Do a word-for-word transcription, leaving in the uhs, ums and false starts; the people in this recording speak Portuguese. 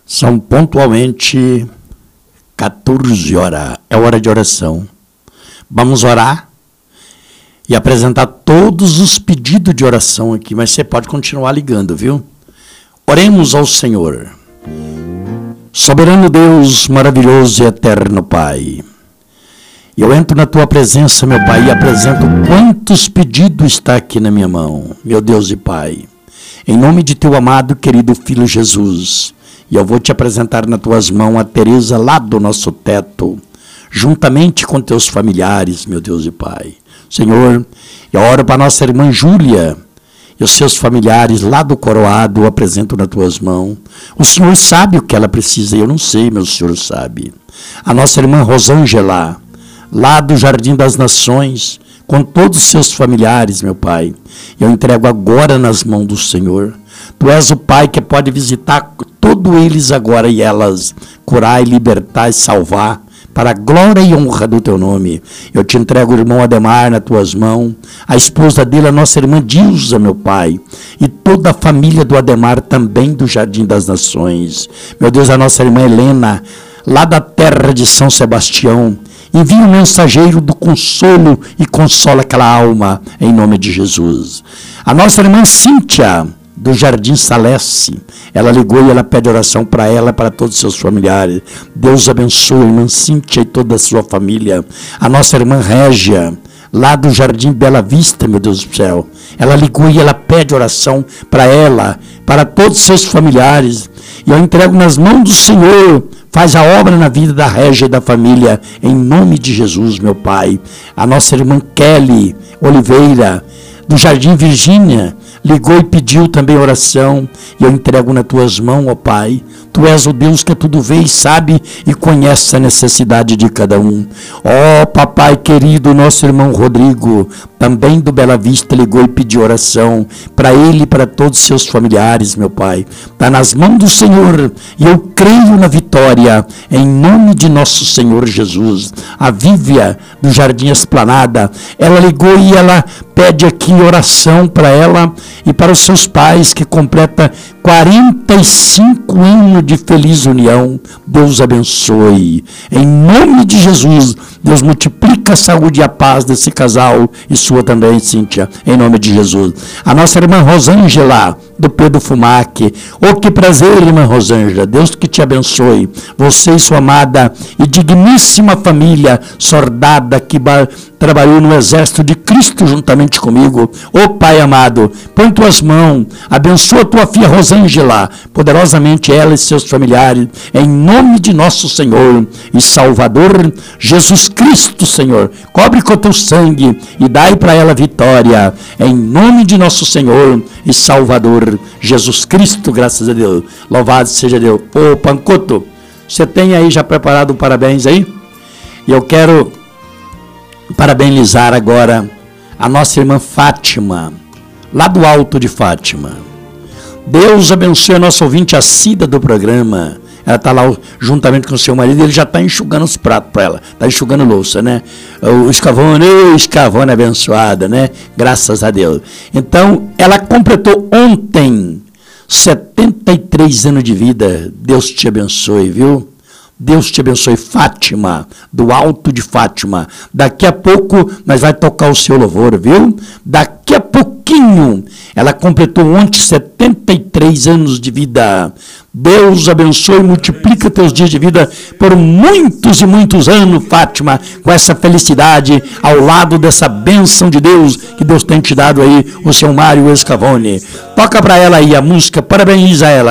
São pontualmente quatorze horas, é hora de oração. Vamos orar e apresentar todos os pedidos de oração aqui, mas você pode continuar ligando, viu? Oremos ao Senhor. Soberano Deus, maravilhoso e eterno Pai, eu entro na Tua presença, meu Pai, e apresento quantos pedidos está aqui na minha mão, meu Deus e Pai. Em nome de Teu amado, querido Filho Jesus, e eu vou te apresentar nas Tuas mãos a Teresa lá do nosso teto, juntamente com Teus familiares, meu Deus e Pai. Senhor, eu oro para nossa irmã Júlia, e os seus familiares lá do Coroado, eu apresento nas Tuas mãos. O Senhor sabe o que ela precisa, eu não sei, meu Senhor sabe. A nossa irmã Rosângela, lá do Jardim das Nações, com todos os seus familiares, meu Pai, eu entrego agora nas mãos do Senhor. Tu és o Pai que pode visitar todos eles agora e elas, curar e libertar e salvar, para a glória e honra do Teu nome. Eu te entrego o irmão Ademar nas Tuas mãos, a esposa dele, a nossa irmã Dilza, meu Pai, e toda a família do Ademar também do Jardim das Nações. Meu Deus, a nossa irmã Helena, lá da terra de São Sebastião, envia um mensageiro do consolo e consola aquela alma, em nome de Jesus. A nossa irmã Cíntia, do Jardim Salesse, ela ligou e ela pede oração para ela e para todos os seus familiares. Deus abençoe a irmã Cíntia e toda a sua família. A nossa irmã Régia, lá do Jardim Bela Vista, meu Deus do céu, ela ligou e ela pede oração para ela, para todos os seus familiares, e eu entrego nas mãos do Senhor. Faz a obra na vida da Régia e da família, em nome de Jesus, meu Pai. A nossa irmã Kelly Oliveira, do Jardim Virgínia, ligou e pediu também oração, e eu entrego nas Tuas mãos, ó Pai. Tu és o Deus que tudo vê e sabe e conhece a necessidade de cada um. Ó Papai querido, nosso irmão Rodrigo, também do Bela Vista, ligou e pediu oração para ele e para todos os seus familiares, meu Pai. Está nas mãos do Senhor e eu creio na vitória, em nome de nosso Senhor Jesus. A Vívia, do Jardim Esplanada, ela ligou e ela pede aqui oração para ela e para os seus pais, que completa quarenta e cinco anos de feliz união. Deus abençoe. Em nome de Jesus, Deus multiplica a saúde e a paz desse casal e sua também, Cíntia, em nome de Jesus. A nossa irmã Rosângela, do Pedro Fumac. Oh, que prazer, irmã Rosângela. Deus que te abençoe. Você e sua amada e digníssima família, soldada que trabalhou no exército de Cristo juntamente comigo. Oh, Pai amado, põe Tuas mãos, abençoa Tua filha Rosângela, poderosamente ela e seus familiares, em nome de nosso Senhor e Salvador Jesus Cristo, Senhor. Cobre com Teu sangue e dai para ela vitória, em nome de nosso Senhor e Salvador Jesus Cristo, graças a Deus. Louvado seja Deus. Ô, Pancoto, você tem aí já preparado um parabéns aí? E eu quero parabenizar agora a nossa irmã Fátima, lá do Alto de Fátima. Deus abençoe a nossa ouvinte, a Cida do programa. Ela está lá juntamente com o seu marido, ele já está enxugando os pratos para ela, está enxugando louça, né? O escavone, o escavone abençoada, né? Graças a Deus. Então, ela completou ontem setenta e três anos de vida. Deus te abençoe, viu? Deus te abençoe, Fátima, do Alto de Fátima. Daqui a pouco nós vai tocar o seu louvor, viu? Daqui a pouquinho, ela completou ontem setenta e três anos de vida. Deus abençoe e multiplica teus dias de vida por muitos e muitos anos, Fátima, com essa felicidade, ao lado dessa bênção de Deus que Deus tem te dado aí, o seu Mário Escavone. Toca para ela aí a música, parabeniza ela.